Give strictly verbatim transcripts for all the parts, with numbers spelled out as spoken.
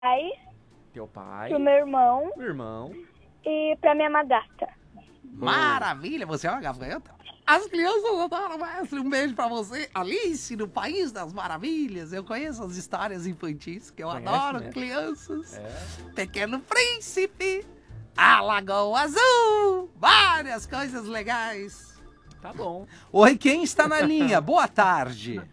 pai, Teu pai. pro meu irmão Irmão. e pra minha madrasta. Maravilha, você é uma gafanhota? As crianças adoram, mestre. Um beijo pra você. Alice, no País das Maravilhas. Eu conheço as histórias infantis, que eu Conhece, adoro, né? crianças. É. Pequeno Príncipe, a Lagoa Azul, várias coisas legais. Tá bom. Oi, quem está na linha? Boa tarde.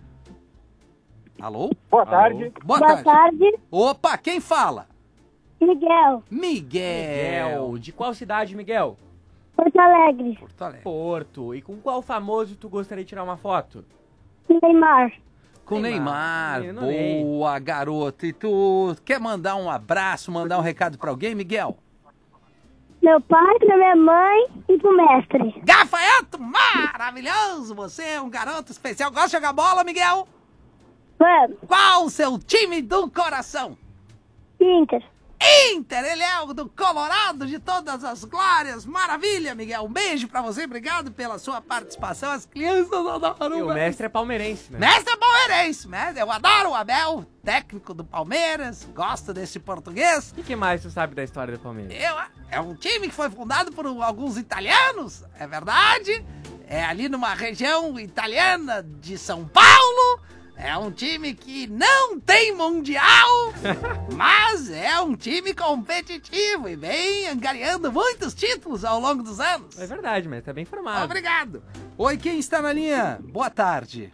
Alô? Boa Alô? tarde. Boa, Boa tarde. tarde, Opa, quem fala? Miguel, Miguel. Miguel. De qual cidade, Miguel? Porto Alegre, Porto Alegre. Porto. E com qual famoso tu gostaria de tirar uma foto? Neymar, Com Neymar. Neymar. Menino Ney. Boa, garoto. E tu quer mandar um abraço, mandar um recado pra alguém, Miguel? meu pai, pra minha mãe e pro mestre. Gafanhoto maravilhoso! Você é um garoto especial. Gosta de jogar bola, Miguel? Vamos, Qual o seu time do coração? Inter, Inter, ele é o do Colorado de todas as glórias. Maravilha, Miguel. Um beijo pra você. Obrigado pela sua participação. As crianças adoram. E o mestre. mestre é palmeirense, né? Mestre é palmeirense, mestre. Eu adoro o Abel, técnico do Palmeiras. Gosto desse português. O que mais tu sabe da história do Palmeiras? Eu, é um time que foi fundado por alguns italianos, é verdade. É ali numa região italiana de São Paulo. É um time que não tem mundial, mas é um time competitivo e vem angariando muitos títulos ao longo dos anos. É verdade, mestre. Tá bem informado. Obrigado. Oi, quem está na linha? Boa tarde.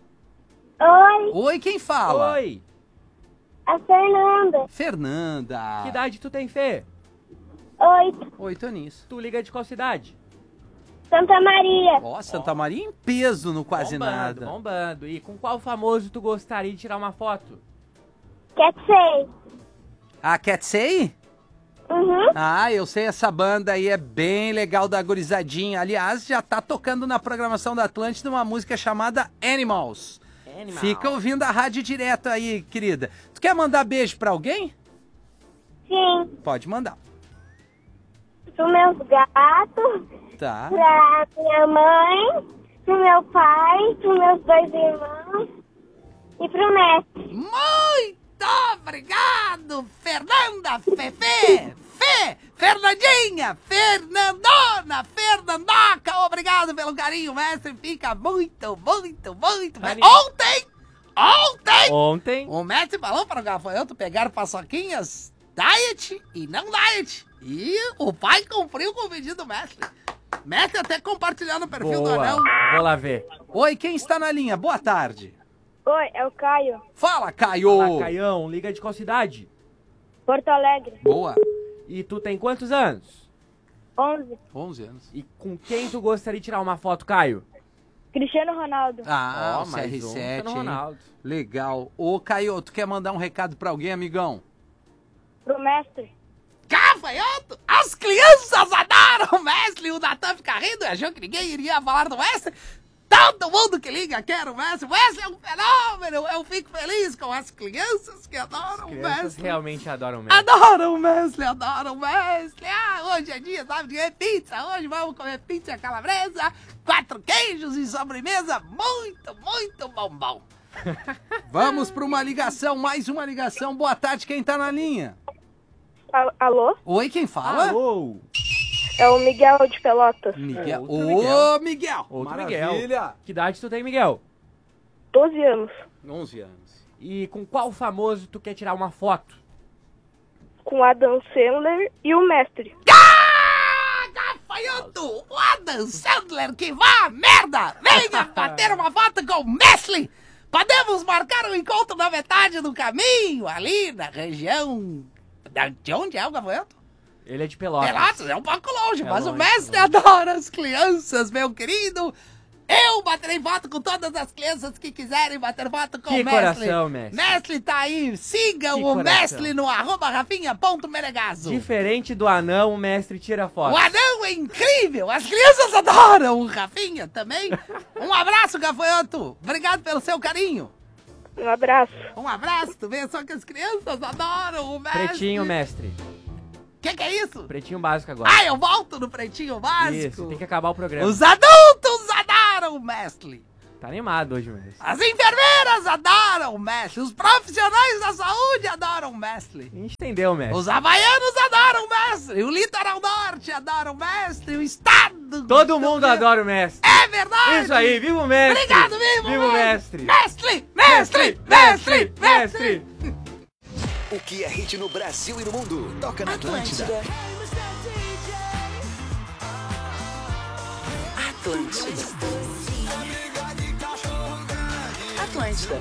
oi, Oi, quem fala? Oi. a Fernanda, Fernanda. Que idade tu tem, Fê? oi, Oi, Tonis. Tu liga de qual cidade? Santa Maria, Ó, Santa Maria em peso no quase bombando, nada. bombando. E com qual famoso tu gostaria de tirar uma foto? quer sei, A Catsei? uhum, Ah, eu sei, essa banda aí é bem legal da gurizadinha. Aliás, já tá tocando na programação da Atlântida uma música chamada Animals. Animal. Fica ouvindo a rádio direto aí, querida. Tu quer mandar beijo pra alguém? sim, Pode mandar. pro meus gatos, Tá. pra minha mãe, pro meu pai, pros meus dois irmãos e pro mestre. Muito obrigado, Fernanda, Fefe, Fê, Fernandinha, Fernandona, Fernandoca. Obrigado pelo carinho, mestre. Fica muito, muito, muito... Carinho. Ontem, ontem... Ontem. O mestre falou para o gafanhoto pegar paçoquinhas diet e não diet. E o pai cumpriu com o pedido do mestre. Mestre até compartilhou no perfil do Anão. Boa. Vou lá ver. Oi, quem está na linha? Boa tarde. Oi, é o Caio, Fala, Caio. Olá, Caião. Liga de qual cidade? Porto Alegre, Boa. E tu tem quantos anos? onze, onze anos. E com quem tu gostaria de tirar uma foto, Caio? Cristiano Ronaldo, Ah, Ó, o mais C R um, sete, Cristiano hein? Ronaldo. Legal. Ô, Caio, tu quer mandar um recado pra alguém, amigão? pro mestre. Gafanhoto, as crianças adoram o mestre. O Natan fica rindo, achou que ninguém iria falar do mestre. Todo mundo que liga quer o mestre. O mestre é um fenômeno. Eu fico feliz com as crianças que adoram o Crianças mestre. realmente adoram o mestre. Adoram o mestre, adoram o mestre. Ah, hoje é dia, sabe, de comer pizza. Hoje vamos comer pizza calabresa, quatro queijos e sobremesa. Muito, muito bombom. Vamos para uma ligação, mais uma ligação. Boa tarde, quem tá na linha? Alô? Oi, quem fala? Alô? É o Miguel de Pelotas. Miguel. Outro Ô, Miguel. Miguel. Outro Maravilha. Miguel. Que idade tu tem, Miguel? doze anos. onze anos. E com qual famoso tu quer tirar uma foto? Com Adam Sandler e o mestre. Ah, gafanhoto! O Adam Sandler que vá a merda! Venha bater uma foto com o Messi! Podemos marcar um encontro na metade do caminho, ali na região... Da- De onde é o gafanhoto? Ele é de Pelotas. Pelotas, é um pouco longe, É mas o longe, mestre longe. adora as crianças, meu querido. Eu baterei foto com todas as crianças que quiserem bater foto com Que o mestre. coração, mestre. Mestre tá aí, sigam Que o coração. mestre no arroba rafinha.menegaso. Diferente do anão, o mestre tira foto. O anão é incrível, as crianças adoram o Rafinha também. Um abraço, gafanhoto. Obrigado pelo seu carinho. Um abraço. Um abraço, tu vê só que as crianças adoram o mestre. Pretinho, mestre. Que que é isso? Pretinho básico agora. Ah, eu volto no pretinho básico. Isso, tem que acabar o programa. Os adultos adoram o mestre. Tá animado hoje, mestre. As enfermeiras adoram o mestre. Os profissionais da saúde adoram o mestre. A gente entendeu, mestre. Os havaianos adoram o mestre. O litoral norte adora o mestre. O estado... Todo mundo adora o mestre. É verdade. Isso aí, viva o mestre. Obrigado, viva, viva o mestre. Mestre, mestre, mestre, mestre. O que é hit no Brasil e no mundo? Toca na Atlântida. Atlântida. Atlântida.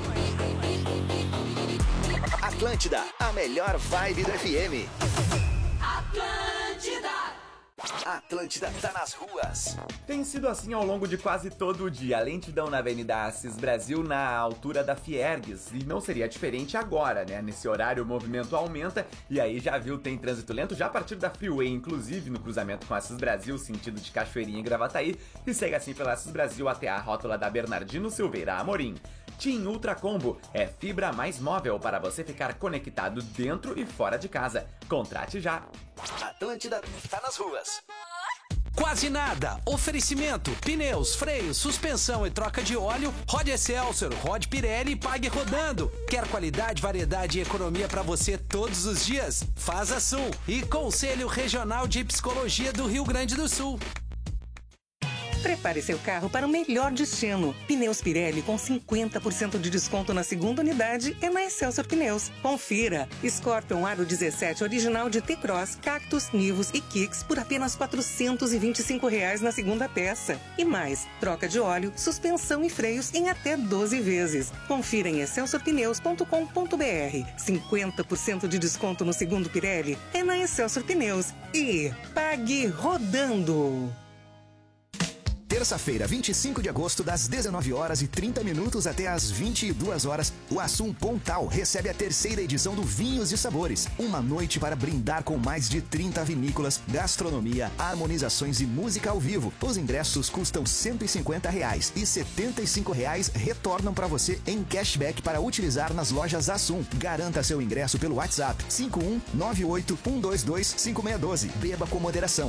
Atlântida, a melhor vibe do F M. Atlântida. Atlântida tá nas ruas. Tem sido assim ao longo de quase todo o dia. Lentidão na Avenida Assis Brasil, na altura da Fiergues. E não seria diferente agora, né? Nesse horário o movimento aumenta. E aí já viu, tem trânsito lento já a partir da Freeway, inclusive no cruzamento com Assis Brasil, sentido de Cachoeirinha e Gravataí. E segue assim pela Assis Brasil até a rótula da Bernardino Silveira Amorim. TIM Ultra Combo é fibra mais móvel para você ficar conectado dentro e fora de casa. Contrate já. Atlântida tá nas ruas. Quase nada. Oferecimento: pneus, freios, suspensão e troca de óleo. Rode Excelsior, Rode Pirelli e pague rodando. Quer qualidade, variedade e economia para você todos os dias? Faz a Sul. E Conselho Regional de Psicologia do Rio Grande do Sul. Prepare seu carro para o melhor destino. Pneus Pirelli com cinquenta por cento de desconto na segunda unidade é na Excelsior Pneus. Confira. Scorpion Aro dezessete original de T-Cross, Cactus, Nivus e Kicks por apenas quatrocentos e vinte e cinco reais na segunda peça. E mais, troca de óleo, suspensão e freios em até doze vezes. Confira em excelsior pneus ponto com ponto b r. cinquenta por cento de desconto no segundo Pirelli é na Excelsior Pneus. E pague rodando. Terça-feira, vinte e cinco de agosto, das dezenove horas e trinta minutos até as vinte e duas horas, o Assum Pontal recebe a terceira edição do Vinhos e Sabores. Uma noite para brindar com mais de trinta vinícolas, gastronomia, harmonizações e música ao vivo. Os ingressos custam cento e cinquenta reais e setenta e cinco reais retornam para você em cashback para utilizar nas lojas Assum. Garanta seu ingresso pelo WhatsApp cinco um nove oito um dois dois cinco seis um dois. Beba com moderação.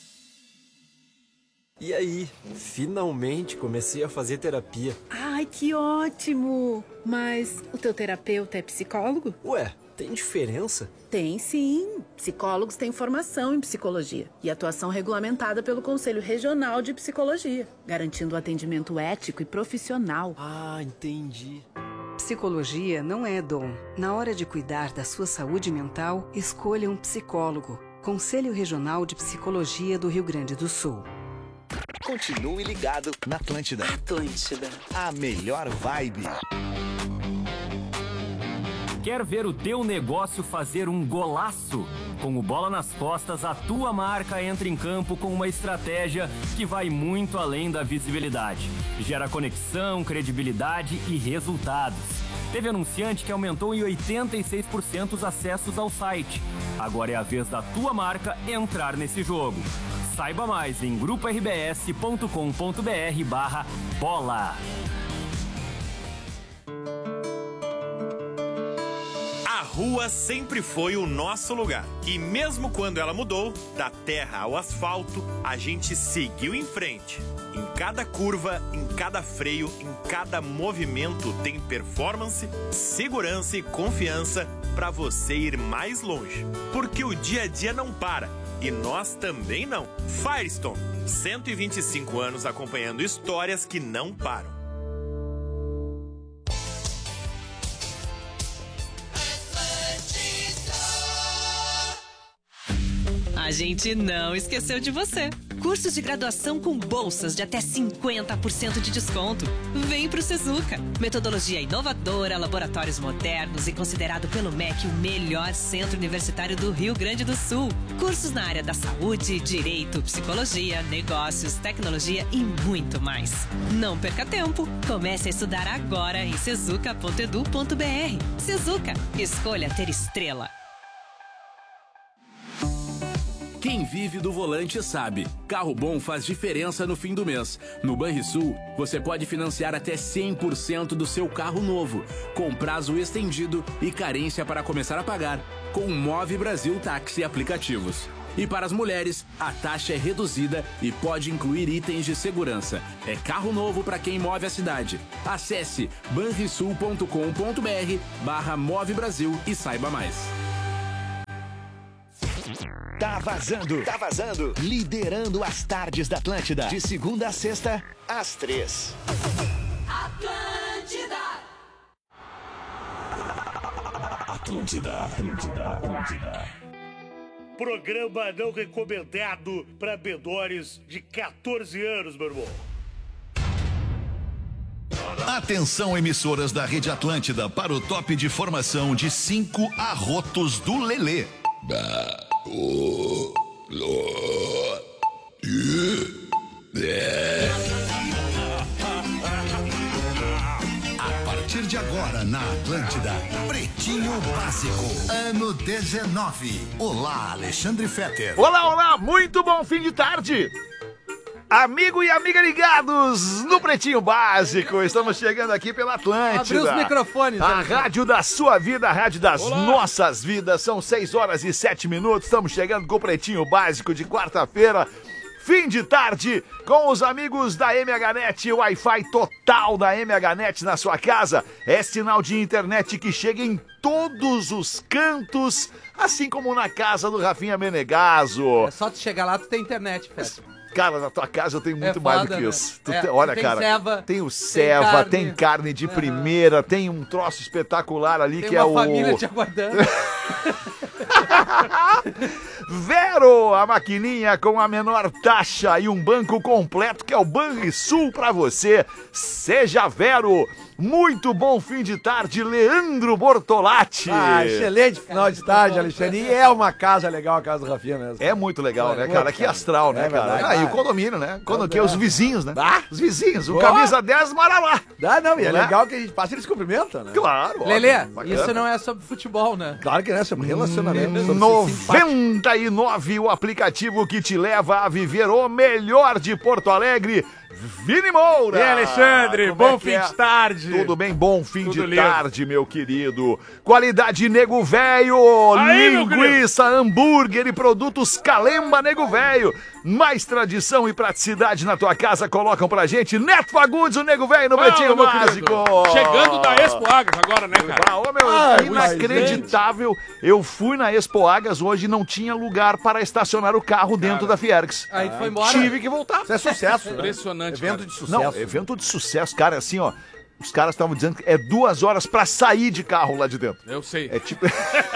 E aí, finalmente comecei a fazer terapia. Ai, que ótimo! Mas o teu terapeuta é psicólogo? Ué, tem diferença? Tem sim. Psicólogos têm formação em psicologia e atuação regulamentada pelo Conselho Regional de Psicologia, garantindo atendimento ético e profissional. Ah, entendi. Psicologia não é dom. Na hora de cuidar da sua saúde mental, escolha um psicólogo. Conselho Regional de Psicologia do Rio Grande do Sul. Continue ligado na Atlântida. Atlântida. A melhor vibe. Quer ver o teu negócio fazer um golaço? Com o Bola nas Costas, a tua marca entra em campo com uma estratégia que vai muito além da visibilidade. Gera conexão, credibilidade e resultados. Teve anunciante que aumentou em oitenta e seis por cento os acessos ao site. Agora é a vez da tua marca entrar nesse jogo. Saiba mais em grupo r b s ponto com ponto b r barra bola. A rua sempre foi o nosso lugar. E mesmo quando ela mudou, da terra ao asfalto, a gente seguiu em frente. Em cada curva, em cada freio, em cada movimento tem performance, segurança e confiança para você ir mais longe. Porque o dia a dia não para. E nós também não. Firestone, cento e vinte e cinco anos acompanhando histórias que não param. A gente não esqueceu de você. Cursos de graduação com bolsas de até cinquenta por cento de desconto. Vem pro Sezuca. Metodologia inovadora, laboratórios modernos e considerado pelo M E C o melhor centro universitário do Rio Grande do Sul. Cursos na área da saúde, direito, psicologia, negócios, tecnologia e muito mais. Não perca tempo. Comece a estudar agora em sezuca ponto edu ponto b r. Sezuca. Escolha ter estrela. Quem vive do volante sabe, carro bom faz diferença no fim do mês. No Banrisul, você pode financiar até cem por cento do seu carro novo, com prazo estendido e carência para começar a pagar, com o Move Brasil Táxi Aplicativos. E para as mulheres, a taxa é reduzida e pode incluir itens de segurança. É carro novo para quem move a cidade. Acesse banrisul ponto com ponto br barra Move Brasil e saiba mais. Tá vazando, tá vazando. Liderando as tardes da Atlântida. De segunda a sexta, às três. Atlântida. Atlântida, Atlântida, Atlântida. Programa não recomendado para menores de quatorze anos, meu irmão. Atenção, emissoras da Rede Atlântida, para o top de formação de cinco arrotos do Lelê. A partir de agora na Atlântida, Pretinho Básico, ano dezenove. Olá, Alexandre Fetter. Olá, olá, muito bom fim de tarde. Amigo e amiga ligados no Pretinho Básico, estamos chegando aqui pela Atlântida. Abriu os microfones. A rádio da sua vida, a rádio das Olá. nossas vidas. São seis horas e sete minutos, estamos chegando com o Pretinho Básico de quarta-feira. Fim de tarde com os amigos da M H Net, Wi-Fi total da M H Net na sua casa. É sinal de internet que chega em todos os cantos, assim como na casa do Rafinha Menegaso. É só tu chegar lá, tu tem internet, Festa. Cara, na tua casa eu tenho muito É mais foda, do que né? isso. Tu É, te- olha, tem cara, ceva, tem o tem ceva, carne. tem carne de primeira, tem um troço espetacular ali Tem que é uma o... família te aguardando. Vero, a maquininha com a menor taxa e um banco completo que é o Banrisul pra você. Seja Vero. Muito bom fim de tarde, Leandro Bortolatti. Ah, excelente final de tarde, Alexandre. E é uma casa legal, a casa do Rafinha mesmo. É muito legal, né, Pô, cara? Que cara. astral, né, É cara? verdade. Ah, e o Ah, condomínio, né? Quando é que é os verdade. vizinhos, né? Ah, Os vizinhos. O boa. camisa dez mora lá. Ah, não, e é Né? legal que a gente passa e eles cumprimentam, né? Claro. óbvio, Lelê, bacana. isso não é sobre futebol, né? Claro que não é sobre relacionamento. sobre ser simpático. noventa e nove, o aplicativo que te leva a viver o melhor de Porto Alegre. Vini Moura! E aí, Alexandre, Como bom é que fim é? de tarde. Tudo bem? Bom fim Tudo de lindo. tarde, meu querido. Qualidade Nego Velho, Aí, meu linguiça, hambúrguer e produtos Calemba Nego Velho. Mais tradição e praticidade na tua casa, colocam pra gente. Neto Fagundes, o Nego Velho no Fala, Pretinho meu Básico. querido. Chegando da Expo Agras agora, né, cara? Ah, ô, meu, Ah, inacreditável. Eu fui na Expo Agas hoje e não tinha lugar para estacionar o carro dentro da Fiergs. Aí tu foi embora. Tive que voltar. Isso é sucesso. né? Impressionante, Evento cara. de sucesso. Não, evento de sucesso, cara, assim, ó. Os caras estavam dizendo que é duas horas pra sair de carro lá de dentro. Eu sei. É tipo.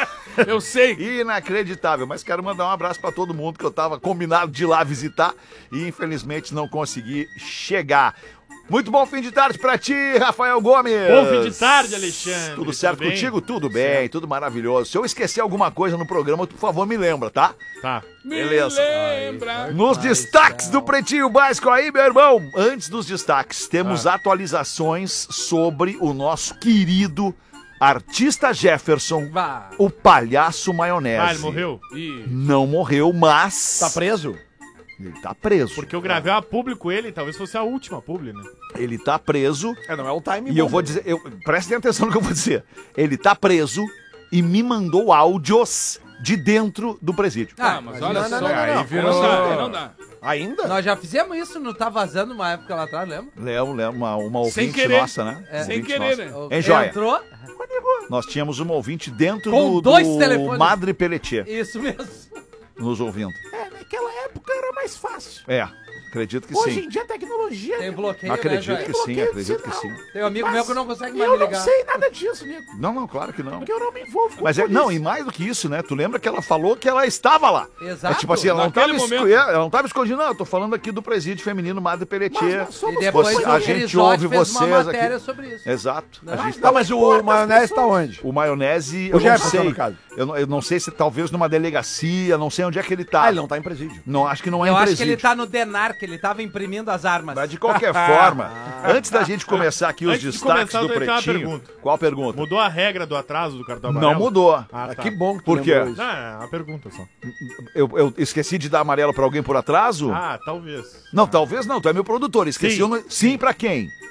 Eu sei. Inacreditável, mas quero mandar um abraço pra todo mundo que eu tava combinado de ir lá visitar e infelizmente não consegui chegar. Muito bom fim de tarde pra ti, Rafael Gomes. Bom fim de tarde, Alexandre. Tudo certo Tudo bem? contigo? Tudo bem, tudo maravilhoso. Se eu esquecer alguma coisa no programa, por favor, me lembra, tá? Tá. Beleza. Me lembra. Nos destaques do Pretinho Básico aí, meu irmão. Antes dos destaques, temos Ah. atualizações sobre o nosso querido artista Jefferson, Vá. o palhaço maionese. Ah, ele morreu? Ih. Não morreu, mas... Tá preso? Ele tá preso. Porque eu gravei a público ele, talvez fosse a última publi, né? Ele tá preso. É, não é o time E eu bom, vou né? dizer, eu, prestem atenção no que eu vou dizer. Ele tá preso e me mandou áudios de dentro do presídio. Ah, mas mas olha não, só. não, não, aí não. virou... Não dá, não dá. Ainda? Nós já fizemos isso, não tá vazando uma época lá atrás, lembra? Lembro, lembro, uma, uma Sem ouvinte querer. nossa, né? É. Sem Ouvinte querer, nossa. né? Hein, Joia? Entrou. Nós tínhamos uma ouvinte dentro Com do, dois do telefones. Madre Pelletier Isso mesmo. nos ouvindo. É, naquela época era mais fácil. É, acredito que Hoje sim. em dia a tecnologia... Tem bloqueio, Acredito né, que Joia? sim, acredito que sim. Tem um amigo Mas meu que não consegue mais eu me não ligar. sei nada disso, nego. Não, não, claro que não. Porque eu não me envolvo com Mas é, polícia. não, e mais do que isso, né? Tu lembra que ela falou que ela estava lá. Exato. É tipo assim, ela não, tava Naquele esco- momento. ela não tava escondida, não. Eu tô falando aqui do presídio feminino Madre Pelletier. Mas nós E depois Você- o a gente Crisóstomo ouve fez uma vocês matéria aqui. sobre isso. Exato. A gente Tá, mas o maionese tá onde? O maionese, O eu não Jefferson, sei. no caso. Eu não, eu não sei se talvez numa delegacia, não sei onde é que ele tá. Ah, ele não tá em presídio. Não, acho que não é Eu em acho presídio. que ele tá no Denar, que ele tava imprimindo as armas. Mas de qualquer forma, antes da gente começar aqui os Antes de destaques começar, do eu tenho uma Pretinho. pergunta. Qual pergunta? Mudou a regra do atraso do cartão amarelo? Não mudou. Ah, tá. Que bom que tu Por quê? lembrou isso. Não, é uma pergunta só. Eu, eu esqueci de dar amarelo pra alguém por atraso? Ah, talvez. Não, talvez não. Tu é meu produtor. Esqueci Sim. o nome. Sim, pra quem?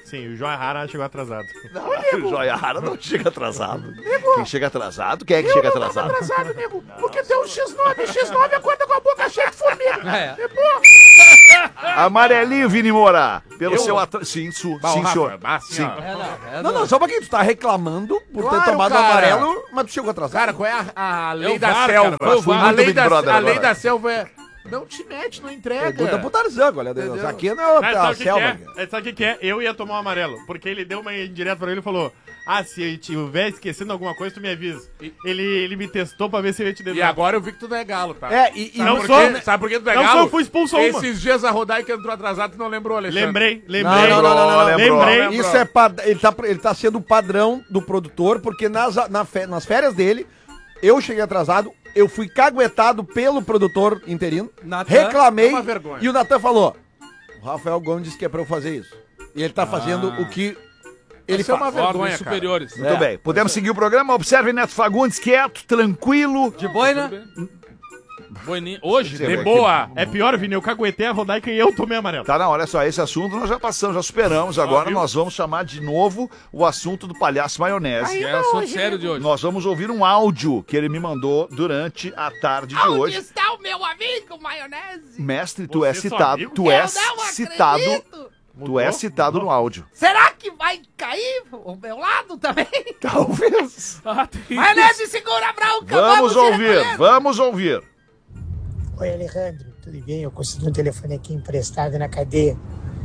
Sim, o Joia Rara chegou atrasado. Não, o Joia Rara não chega atrasado. Quem chega atrasado, quem é que chega atrasado? atrasado, nego. Porque tem um X nove, o X nove acorda com a boca cheia de formiga. É. É, porra. Amarelinho, Vini Moura. Pelo Eu? seu atraso. Sim, su... Bah, o sim, Rafa, senhor. bah, Sim. ó. Não, não, só pra quem tu tá reclamando por Claro, ter tomado o cara. amarelo, mas tu chegou atrasado. Cara, qual é a, a lei Eu da var, selva? cara, eu fui a muito lei, Big da, Brother a lei agora. da selva é... Não te mete, não entrega. Pergunta pro Tarzan, olha. Entendeu? Aqui não Mas é a sabe o que, que selva. é? É, Sabe o que, que é? Eu ia tomar o amarelo. Porque ele deu uma indireta pra ele e falou: Ah, se eu tiver esquecendo alguma coisa, tu me avisa. Ele, ele me testou pra ver se eu ia te dever. E agora eu vi que tu não é galo, tá? É, e, e Sabe não por sou. quê? Sabe por que tu não é Não galo? sou, eu fui expulso uma. Esses dias a Rodaica entrou atrasado, tu não lembrou, Alexandre? Lembrei, lembrei. Não, não, não, não, não, não. Lembrou. Lembrei. Isso é pad... ele, tá, ele tá sendo o padrão do produtor, porque nas, na fe- nas férias dele, eu cheguei atrasado, eu fui caguetado pelo produtor interino, Natan, reclamei, é uma vergonha. e o Natan falou, o Rafael Gomes disse que é pra eu fazer isso. E ele tá fazendo o que ele Isso é faz. uma vergonha, Ordens cara. superiores. Muito bem. Podemos seguir o programa. Observe Neto Fagundes, quieto, tranquilo. De boina? Boininho. Hoje, Sim, De é boa. É pior, Vini, eu caguetei a Rodaica e eu tomei amarelo. Tá, não, olha só, esse assunto nós já passamos, já superamos. Agora nós vamos chamar de novo o assunto do palhaço maionese. que é assunto sério de hoje. Nós vamos ouvir um áudio que ele me mandou durante a tarde de Onde hoje. está o meu amigo maionese? Mestre, tu Você é é citado, amigo? tu Eu és não citado, acredito. tu é citado no áudio. Será que vai cair o meu lado também? Talvez. Maionese, segura a bronca. Vamos ir ouvir, recolhendo. vamos ouvir. Oi, Alejandro, tudo bem? Eu consegui um telefone aqui emprestado na cadeia.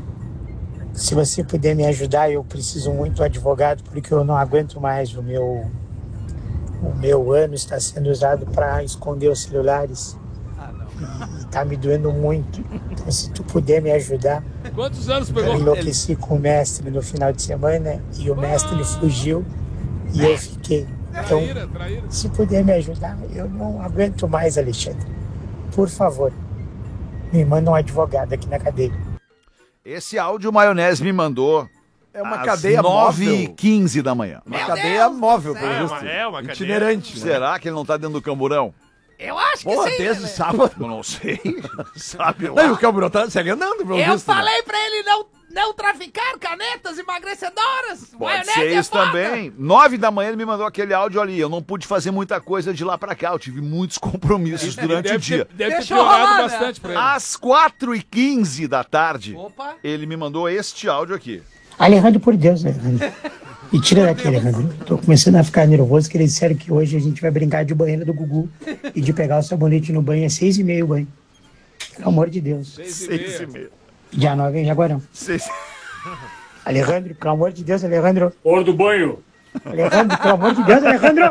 Se você puder me ajudar, eu preciso muito do advogado, porque eu não aguento mais. O meu, o meu ano está sendo usado para esconder os celulares. E tá me doendo muito. Então, se tu puder me ajudar, Quantos anos eu pegou? enlouqueci com o mestre no final de semana e o mestre ele fugiu e eu fiquei. Então, Traíra, traíra. se puder me ajudar, eu não aguento mais, Alexandre. Por favor, me manda um advogado aqui na cadeia. Esse áudio o Maionese me mandou É uma às cadeia nove e móvel. quinze da manhã. Uma cadeia móvel, pelo É visto. uma, é uma cadeia. Itinerante. né? Será que ele não tá dentro do camburão? Eu acho que Porra, sim. desde né? sábado. Eu não sei. Sabe Não, e lá. o camburão tá segue andando, pelo Eu visto. né? falei pra ele não, não traficar canetas emagrecedoras. Pode Maionese ser é isso foda. também. Nove da manhã ele me mandou aquele áudio ali. Eu não pude fazer muita coisa de lá pra cá. Eu tive muitos compromissos durante deve o dia. Ter, deve ter Deixa eu piorado rolar, né? bastante pra ele. Às quatro e quinze da tarde, Opa. ele me mandou este áudio aqui. Alejandro, por Deus, Alejandro. Me tira daqui, Alejandro. Tô começando a ficar nervoso, que eles disseram que hoje a gente vai brincar de banheiro do Gugu e de pegar o sabonete no banho. É seis e meio o banho. Pelo amor de Deus. Seis e Seis e meia. meia. Dia nove em Jaguarão. Seis... Alejandro, pelo amor de Deus, Alejandro. Hora do banho. Alejandro, pelo amor de Deus, Alejandro.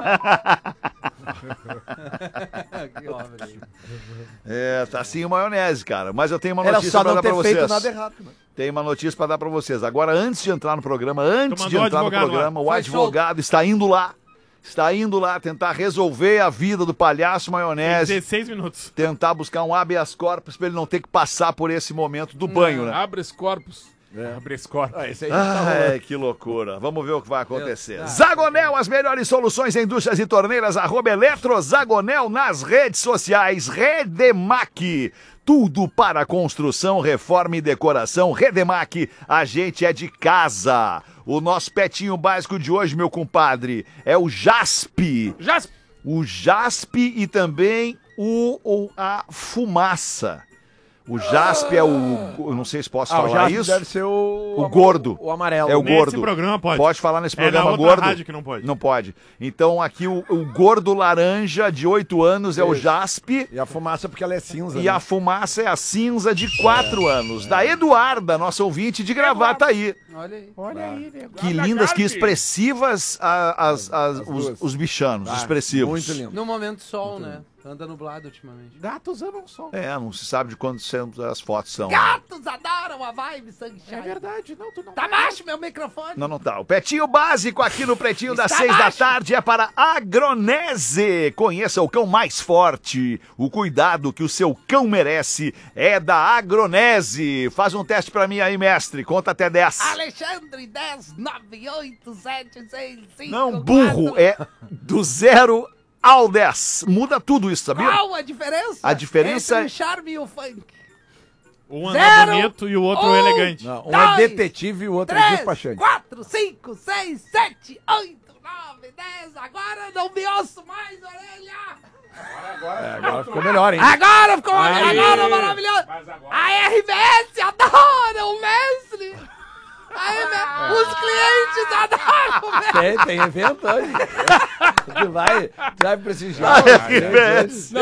Que obra aí. É, tá assim o Maionese, cara. Mas eu tenho uma Era notícia só pra não dar pra ter feito vocês. nada errado. Né? Tem uma notícia pra dar pra vocês. Agora, antes de entrar no programa, antes Tu de mandou o entrar no advogado programa, lá. o Foi advogado está indo lá. Está indo lá tentar resolver a vida do palhaço Maionese. dezesseis minutos. Tentar buscar um habeas corpus pra ele não ter que passar por esse momento do banho, né? Abre esse corpos. Abre esse corpo. Ah, esse aí já tá Ai, rolando. que loucura. Vamos ver o que vai acontecer. Zagonel, as melhores soluções em indústrias e torneiras, arroba Eletrozagonel nas redes sociais. Redemac, tudo para construção, reforma e decoração. Redemac, a gente é de casa. O nosso petinho básico de hoje, meu compadre, é o Jaspe. Jaspe. O Jaspe e também o, o a fumaça. O Jaspe é o... Eu não sei se posso Ah, o falar Jaspe isso. deve ser o... O gordo. O amarelo. É o Nesse gordo. programa pode. Pode falar nesse É na programa outra gordo. rádio que não pode. Não pode. Então aqui o, o gordo laranja de oito anos é o Isso. Jaspe. E a fumaça porque ela é cinza. E né? a fumaça é a cinza de quatro anos. Da Eduarda, nossa ouvinte de gravata aí. Olha aí. Olha aí, nego. Que lindas, que expressivas a- as, as- os, os bichanos, Ah, expressivos. Muito lindo. No momento sol, né? Anda nublado ultimamente. Gatos amam o sol. É, não se sabe de quando sempre as fotos são. Gatos adoram a vibe sunshine. É verdade, não, tu não. Tá baixo meu microfone. Não, não tá. O Petinho Básico aqui no Pretinho das Está seis da baixo. tarde é para Agronese. Conheça o cão mais forte. O cuidado que o seu cão merece é da Agronese. Faz um teste pra mim aí, mestre. Conta até dez. Alexandre dez nove oito sete seis cinco. Não, burro. É do zero ao dez. Muda tudo isso, sabia? Qual a diferença? A diferença entre é- o charme e o funk. Um anda Zero, bonito e o outro um, elegante. Não, um Dois, é detetive e o outro é três, despachante. quatro, cinco, seis, sete, oito, nove, dez. Agora eu não me ouço mais, orelha. É, agora ficou melhor, hein? Agora ficou Aí. agora maravilhoso. A R B S adora o mestre. A R B S, os clientes adoram o mestre. Tem, tem evento hoje. Tu vai, tu vai prestigiar. A R B S.